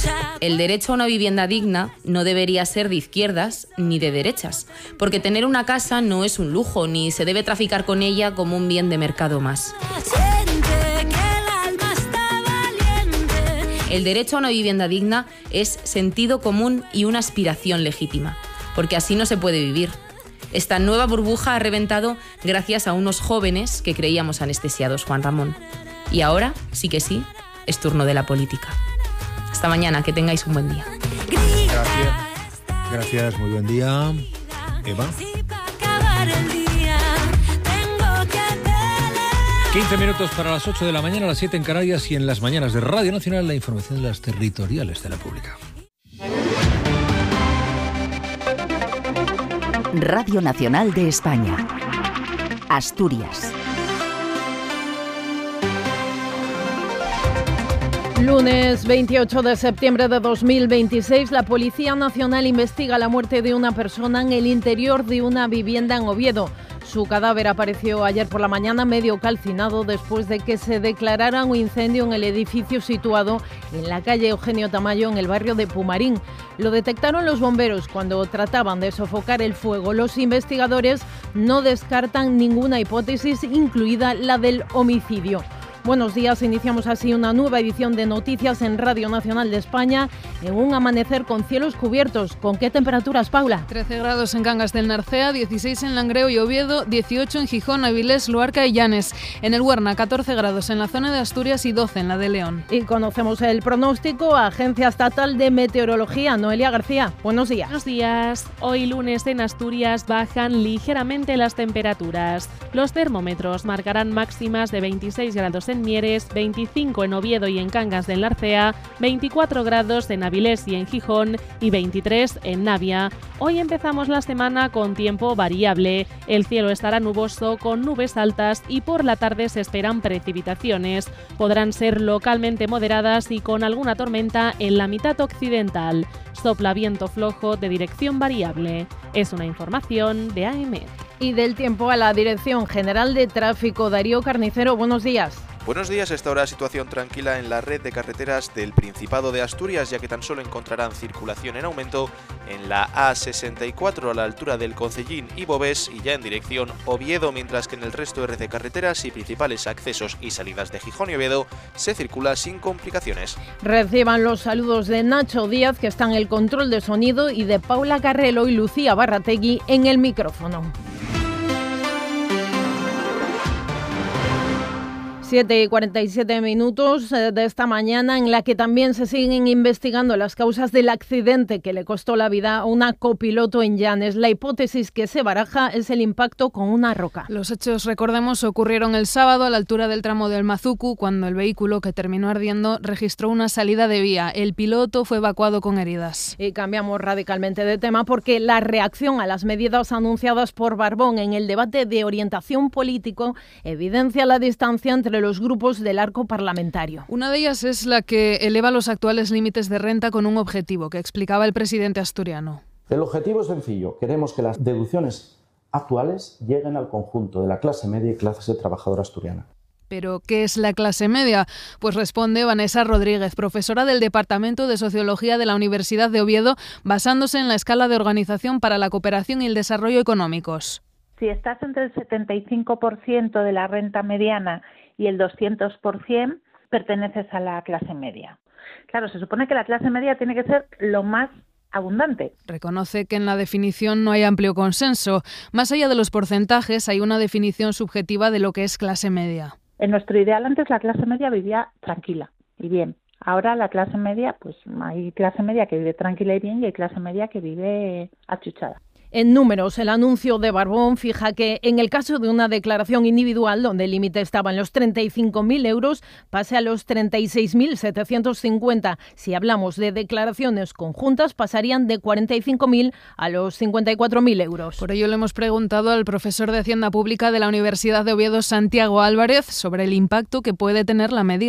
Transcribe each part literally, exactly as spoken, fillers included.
El derecho a una vivienda digna no debería ser de izquierdas ni de derechas, porque tener una casa no es un lujo, ni se debe traficar con ella como un bien de mercado más. El derecho a una vivienda digna es sentido común y una aspiración legítima, porque así no se puede vivir. Esta nueva burbuja ha reventado gracias a unos jóvenes que creíamos anestesiados, Juan Ramón. Y ahora, sí que sí, es turno de la política. Hasta mañana, que tengáis un buen día. Gracias. Gracias, muy buen día. Eva. quince minutos para las ocho de la mañana, a las siete en Canarias, y en las mañanas de Radio Nacional la información de las territoriales de la República. Radio Nacional de España. Asturias. Lunes veintiocho de septiembre de dos mil veintiséis, la Policía Nacional investiga la muerte de una persona en el interior de una vivienda en Oviedo. Su cadáver apareció ayer por la mañana medio calcinado después de que se declarara un incendio en el edificio situado en la calle Eugenio Tamayo, en el barrio de Pumarín. Lo detectaron los bomberos cuando trataban de sofocar el fuego. Los investigadores no descartan ninguna hipótesis, incluida la del homicidio. Buenos días, iniciamos así una nueva edición de Noticias en Radio Nacional de España, en un amanecer con cielos cubiertos. ¿Con qué temperaturas, Paula? trece grados en Cangas del Narcea, dieciséis en Langreo y Oviedo, dieciocho en Gijón, Avilés, Luarca y Llanes. En el Huerna, catorce grados en la zona de Asturias y doce en la de León. Y conocemos el pronóstico. Agencia Estatal de Meteorología, Noelia García. Buenos días. Buenos días. Hoy lunes en Asturias bajan ligeramente las temperaturas. Los termómetros marcarán máximas de veintiséis grados en Mieres, veinticinco en Oviedo y en Cangas del Narcea, veinticuatro grados en Avilés y en Gijón y veintitrés en Navia. Hoy empezamos la semana con tiempo variable. El cielo estará nuboso con nubes altas y por la tarde se esperan precipitaciones. Podrán ser localmente moderadas y con alguna tormenta en la mitad occidental. Sopla viento flojo de dirección variable. Es una información de A M. Y del tiempo a la Dirección General de Tráfico. Darío Carnicero, buenos días. Buenos días, esta hora situación tranquila en la red de carreteras del Principado de Asturias, ya que tan solo encontrarán circulación en aumento en la A sesenta y cuatro a la altura del Concellín y Bovés y ya en dirección Oviedo, mientras que en el resto de red de carreteras y principales accesos y salidas de Gijón y Oviedo se circula sin complicaciones. Reciban los saludos de Nacho Díaz, que está en el control de sonido, y de Paula Carrelo y Lucía Barrategui en el micrófono. siete y cuarenta y siete minutos de esta mañana, en la que también se siguen investigando las causas del accidente que le costó la vida a una copiloto en Llanes. La hipótesis que se baraja es el impacto con una roca. Los hechos, recordemos, ocurrieron el sábado a la altura del tramo del Mazucu, cuando el vehículo, que terminó ardiendo, registró una salida de vía. El piloto fue evacuado con heridas. Y cambiamos radicalmente de tema, porque la reacción a las medidas anunciadas por Barbón en el debate de orientación político evidencia la distancia entre los grupos del arco parlamentario. Una de ellas es la que eleva los actuales límites de renta con un objetivo, que explicaba el presidente asturiano. El objetivo es sencillo. Queremos que las deducciones actuales lleguen al conjunto de la clase media y clase trabajadora asturiana. ¿Pero qué es la clase media? Pues responde Vanessa Rodríguez, profesora del Departamento de Sociología de la Universidad de Oviedo, basándose en la escala de Organización para la Cooperación y el Desarrollo Económicos. Si estás entre el setenta y cinco por ciento de la renta mediana y el doscientos por ciento, perteneces a la clase media. Claro, se supone que la clase media tiene que ser lo más abundante. Reconoce que en la definición no hay amplio consenso. Más allá de los porcentajes, hay una definición subjetiva de lo que es clase media. En nuestro ideal antes la clase media vivía tranquila y bien. Ahora la clase media, pues hay clase media que vive tranquila y bien y hay clase media que vive achuchada. En números, el anuncio de Barbón fija que en el caso de una declaración individual, donde el límite estaba en los treinta y cinco mil euros, pase a los treinta y seis mil setecientos cincuenta. Si hablamos de declaraciones conjuntas, pasarían de cuarenta y cinco mil a los cincuenta y cuatro mil euros. Por ello le hemos preguntado al profesor de Hacienda Pública de la Universidad de Oviedo, Santiago Álvarez, sobre el impacto que puede tener la medida.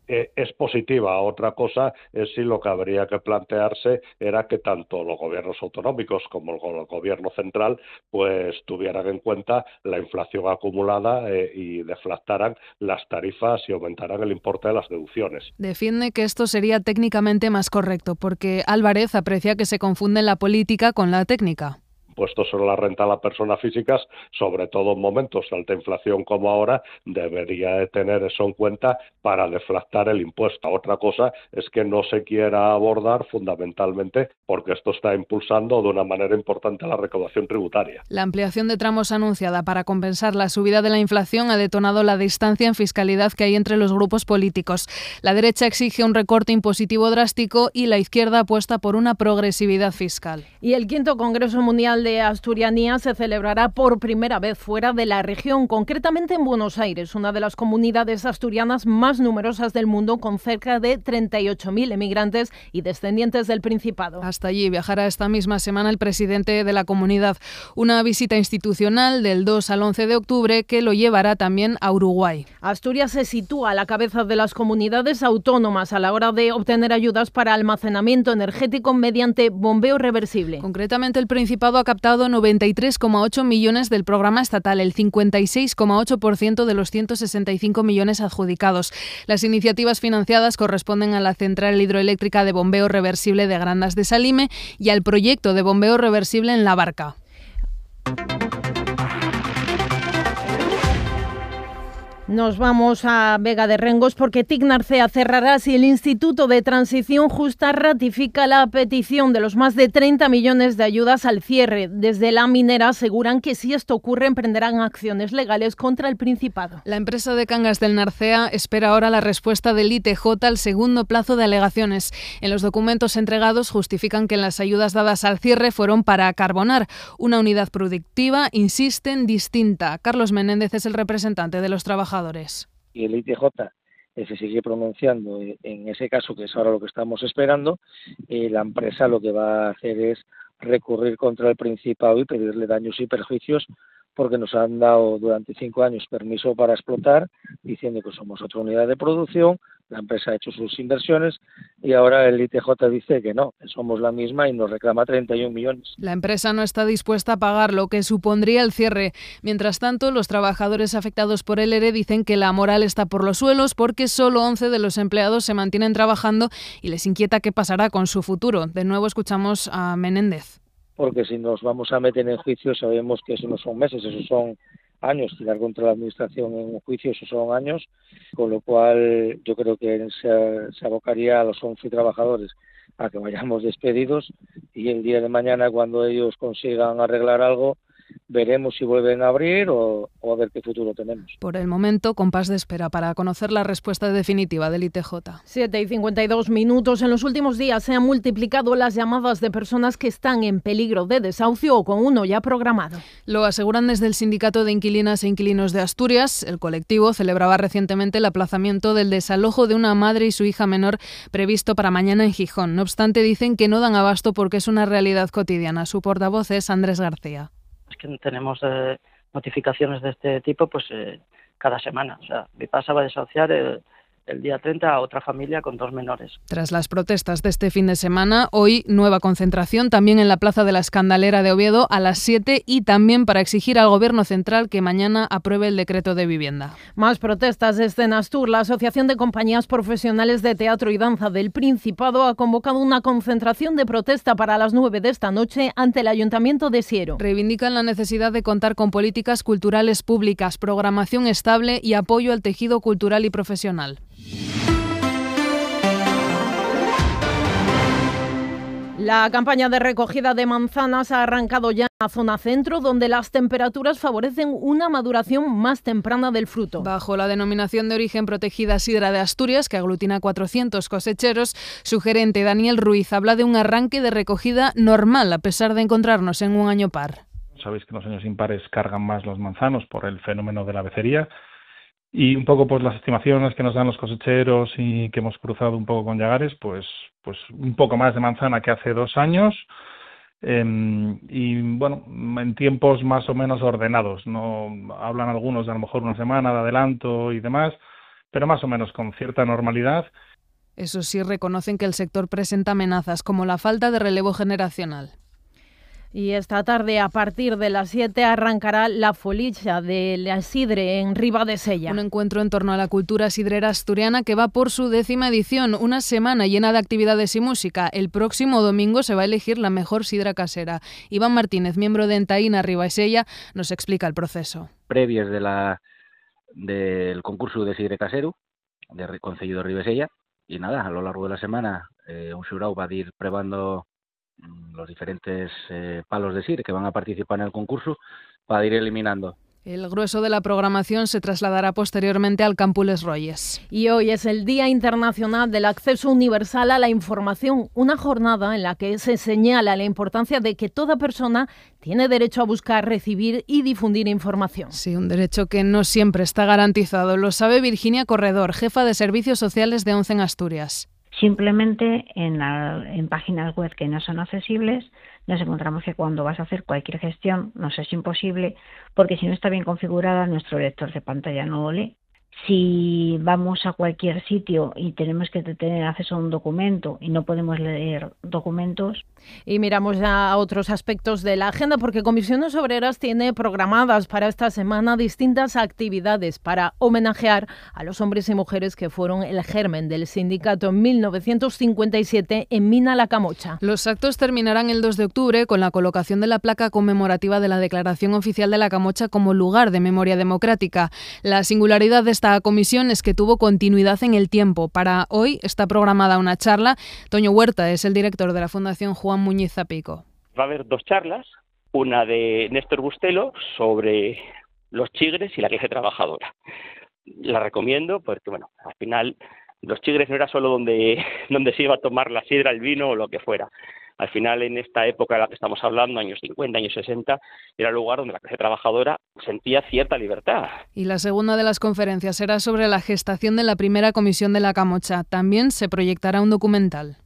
eh, es positiva. Otra cosa es si lo que habría que plantearse era que tanto los gobiernos autonómicos como el gobierno central pues tuvieran en cuenta la inflación acumulada eh, y deflactaran las tarifas y aumentaran el importe de las deducciones. Defiende que esto sería técnicamente más correcto, porque Álvarez aprecia que se confunde la política con la técnica. Puestos sobre la renta a las personas físicas, sobre todo en momentos de alta inflación como ahora, debería de tener eso en cuenta para deflactar el impuesto. Otra cosa es que no se quiera abordar fundamentalmente porque esto está impulsando de una manera importante la recaudación tributaria. La ampliación de tramos anunciada para compensar la subida de la inflación ha detonado la distancia en fiscalidad que hay entre los grupos políticos. La derecha exige un recorte impositivo drástico y la izquierda apuesta por una progresividad fiscal. Y el quinto Congreso Mundial de Asturianía se celebrará por primera vez fuera de la región, concretamente en Buenos Aires, una de las comunidades asturianas más numerosas del mundo, con cerca de treinta y ocho mil emigrantes y descendientes del Principado. Hasta allí viajará esta misma semana el presidente de la comunidad. Una visita institucional del dos al once de octubre que lo llevará también a Uruguay. Asturias se sitúa a la cabeza de las comunidades autónomas a la hora de obtener ayudas para almacenamiento energético mediante bombeo reversible. Concretamente, el Principado ha captado noventa y tres coma ocho millones del programa estatal, el cincuenta y seis coma ocho por ciento de los ciento sesenta y cinco millones adjudicados. Las iniciativas financiadas corresponden a la central hidroeléctrica de bombeo reversible de Grandas de Salime y al proyecto de bombeo reversible en La Barca. Nos vamos a Vega de Rengos porque T I C Narcea cerrará si el Instituto de Transición Justa ratifica la petición de los más de treinta millones de ayudas al cierre. Desde la minera aseguran que si esto ocurre emprenderán acciones legales contra el Principado. La empresa de Cangas del Narcea espera ahora la respuesta del I T J al segundo plazo de alegaciones. En los documentos entregados justifican que las ayudas dadas al cierre fueron para Carbonar, una unidad productiva, insisten, distinta. Carlos Menéndez es el representante de los trabajadores. Y el I T J eh, se sigue pronunciando en ese caso, que es ahora lo que estamos esperando. Eh, la empresa lo que va a hacer es recurrir contra el Principado y pedirle daños y perjuicios porque nos han dado durante cinco años permiso para explotar, diciendo que somos otra unidad de producción, la empresa ha hecho sus inversiones y ahora el I T J dice que no, que somos la misma y nos reclama treinta y un millones. La empresa no está dispuesta a pagar lo que supondría el cierre. Mientras tanto, los trabajadores afectados por el E R E dicen que la moral está por los suelos porque solo once de los empleados se mantienen trabajando y les inquieta qué pasará con su futuro. De nuevo escuchamos a Menéndez. Porque si nos vamos a meter en juicio sabemos que eso no son meses, eso son años. Tirar contra la administración en un juicio, eso son años, con lo cual yo creo que se, se abocaría a los once trabajadores a que vayamos despedidos y el día de mañana, cuando ellos consigan arreglar algo, veremos si vuelven a abrir o, o a ver qué futuro tenemos. Por el momento, compás de espera para conocer la respuesta definitiva del I T J. siete y cincuenta y dos minutos. En los últimos días se han multiplicado las llamadas de personas que están en peligro de desahucio o con uno ya programado. Lo aseguran desde el Sindicato de Inquilinas e Inquilinos de Asturias. El colectivo celebraba recientemente el aplazamiento del desalojo de una madre y su hija menor previsto para mañana en Gijón. No obstante, dicen que no dan abasto porque es una realidad cotidiana. Su portavoz es Andrés García. Es que tenemos eh, notificaciones de este tipo pues eh, cada semana. O sea, mi pasa va a desahuciar el, el día treinta a otra familia con dos menores. Tras las protestas de este fin de semana, hoy nueva concentración también en la Plaza de la Escandalera de Oviedo a las siete y también para exigir al Gobierno Central que mañana apruebe el decreto de vivienda. Más protestas desde Nastur. La Asociación de Compañías Profesionales de Teatro y Danza del Principado ha convocado una concentración de protesta para las nueve de esta noche ante el Ayuntamiento de Siero. Reivindican la necesidad de contar con políticas culturales públicas, programación estable y apoyo al tejido cultural y profesional. La campaña de recogida de manzanas ha arrancado ya en la zona centro, donde las temperaturas favorecen una maduración más temprana del fruto. Bajo la denominación de origen protegida Sidra de Asturias, que aglutina cuatrocientos cosecheros, su gerente Daniel Ruiz habla de un arranque de recogida normal, a pesar de encontrarnos en un año par. Sabéis que en los años impares cargan más los manzanos por el fenómeno de la becería. Y un poco pues las estimaciones que nos dan los cosecheros y que hemos cruzado un poco con Llagares, pues pues un poco más de manzana que hace dos años eh, y bueno, en tiempos más o menos ordenados. No hablan algunos de a lo mejor una semana de adelanto y demás, pero más o menos con cierta normalidad. Eso sí, reconocen que el sector presenta amenazas, como la falta de relevo generacional. Y esta tarde, a partir de las siete, arrancará la Folicha de la Sidre en Ribadesella. Un encuentro en torno a la cultura sidrera asturiana que va por su décima edición, una semana llena de actividades y música. El próximo domingo se va a elegir la mejor sidra casera. Iván Martínez, miembro de Entaína Ribadesella, nos explica el proceso. Previas de la, del concurso de sidre casero del Concello de Ribadesella, y nada, a lo largo de la semana eh, un xurau va a ir probando los diferentes eh, palos de sidre que van a participar en el concurso para ir eliminando. El grueso de la programación se trasladará posteriormente al Campus Les Royes. Y hoy es el Día Internacional del Acceso Universal a la Información, una jornada en la que se señala la importancia de que toda persona tiene derecho a buscar, recibir y difundir información. Sí, un derecho que no siempre está garantizado. Lo sabe Virginia Corredor, jefa de Servicios Sociales de ONCE en Asturias. Simplemente en, la, en páginas web que no son accesibles nos encontramos que cuando vas a hacer cualquier gestión nos es imposible porque si no está bien configurada nuestro lector de pantalla no lo lee. Si vamos a cualquier sitio y tenemos que tener acceso a un documento y no podemos leer documentos. Y miramos ya a otros aspectos de la agenda porque Comisiones Obreras tiene programadas para esta semana distintas actividades para homenajear a los hombres y mujeres que fueron el germen del sindicato en mil novecientos cincuenta y siete en Mina La Camocha. Los actos terminarán el dos de octubre con la colocación de la placa conmemorativa de la Declaración Oficial de La Camocha como lugar de memoria democrática. La singularidad de esta comisión es que tuvo continuidad en el tiempo. Para hoy está programada una charla. Toño Huerta es el director de la Fundación Juan Muñiz Zapico. Va a haber dos charlas, una de Néstor Bustelo sobre los chigres y la clase trabajadora. La recomiendo porque, bueno, al final los chigres no era solo donde, donde se iba a tomar la sidra, el vino o lo que fuera. Al final, en esta época de la que estamos hablando, años cincuenta, años sesenta, era el lugar donde la clase trabajadora sentía cierta libertad. Y la segunda de las conferencias será sobre la gestación de la primera comisión de La Camocha. También se proyectará un documental.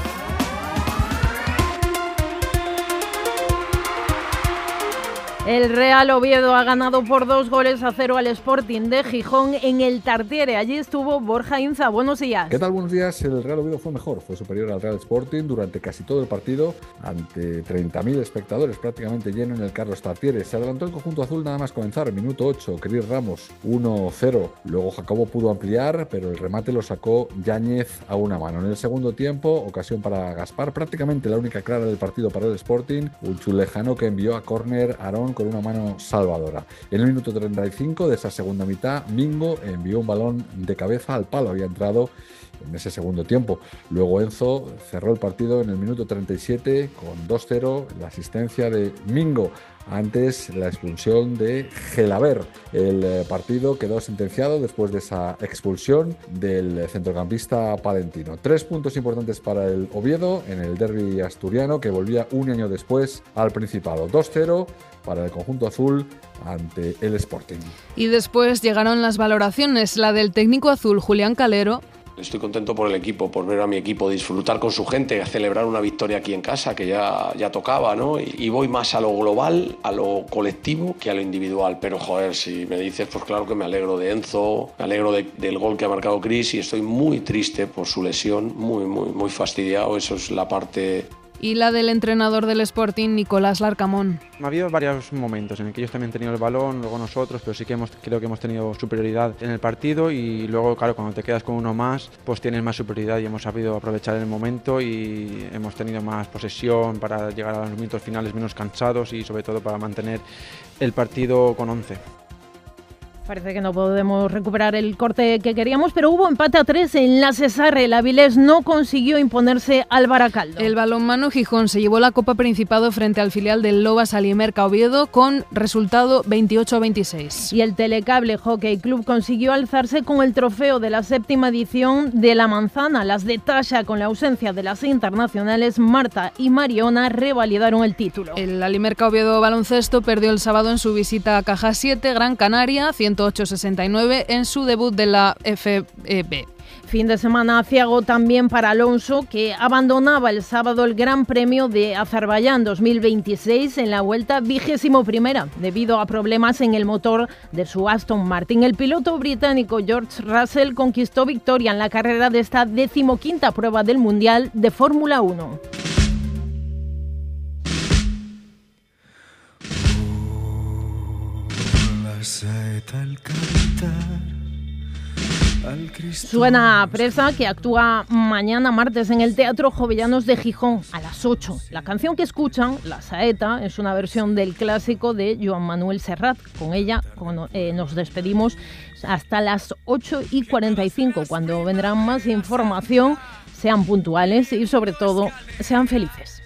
El Real Oviedo ha ganado por dos goles a cero al Sporting de Gijón en el Tartiere. Allí estuvo Borja Inza. Buenos días. ¿Qué tal? Buenos días. El Real Oviedo fue mejor. Fue superior al Real Sporting durante casi todo el partido ante treinta mil espectadores, prácticamente lleno en el Carlos Tartiere. Se adelantó el conjunto azul nada más comenzar. Minuto ocho, Cris Ramos, uno cero. Luego Jacobo pudo ampliar, pero el remate lo sacó Yáñez a una mano. En el segundo tiempo, ocasión para Gaspar, prácticamente la única clara del partido para el Sporting. Un chulejano que envió a córner Aarón con una mano salvadora. En el minuto treinta y cinco de esa segunda mitad, Mingo envió un balón de cabeza al palo, había entrado en ese segundo tiempo. Luego Enzo cerró el partido en el minuto treinta y siete con dos cero, la asistencia de Mingo. Antes la expulsión de Gelaber. El partido quedó sentenciado después de esa expulsión del centrocampista palentino. Tres puntos importantes para el Oviedo en el derbi asturiano que volvía un año después al Principado. dos cero para el conjunto azul ante el Sporting. Y después llegaron las valoraciones, la del técnico azul Julián Calero. Estoy contento por el equipo, por ver a mi equipo disfrutar con su gente, a celebrar una victoria aquí en casa que ya, ya tocaba, ¿no? Y, y voy más a lo global, a lo colectivo que a lo individual. Pero joder, si me dices, pues claro que me alegro de Enzo, me alegro de, del gol que ha marcado Cris y estoy muy triste por su lesión, muy, muy, muy fastidiado. Eso es la parte... Y la del entrenador del Sporting, Nicolás Larcamón. Ha habido varios momentos en el que ellos también han tenido el balón, luego nosotros, pero sí que hemos, creo que hemos tenido superioridad en el partido y luego, claro, cuando te quedas con uno más, pues tienes más superioridad y hemos sabido aprovechar el momento y hemos tenido más posesión para llegar a los minutos finales menos cansados y sobre todo para mantener el partido con once. Parece que no podemos recuperar el corte que queríamos, pero hubo empate a tres en la Cesarre. El Avilés no consiguió imponerse al Baracaldo. El balonmano Gijón se llevó la Copa Principado frente al filial del Lobas Alimerca Oviedo con resultado veintiocho a veintiséis. Y el Telecable Hockey Club consiguió alzarse con el trofeo de la séptima edición de La Manzana. Las de Tasha, con la ausencia de las internacionales Marta y Mariona, revalidaron el título. El Alimerca Oviedo Baloncesto perdió el sábado en su visita a Caja siete, Gran Canaria, ciento ciento ocho sesenta y nueve en su debut de la F B. Fin de semana aciago también para Alonso, que abandonaba el sábado el Gran Premio de Azerbaiyán dos mil veintiséis en la vuelta vigésimo primera, debido a problemas en el motor de su Aston Martin. El piloto británico George Russell conquistó victoria en la carrera de esta decimoquinta prueba del Mundial de Fórmula uno. Suena Presa, que actúa mañana martes en el Teatro Jovellanos de Gijón a las ocho. La canción que escuchan, La Saeta, es una versión del clásico de Joan Manuel Serrat. Con ella con, eh, nos despedimos hasta las ocho y cuarenta y cinco, cuando vendrá más información. Sean puntuales y sobre todo sean felices.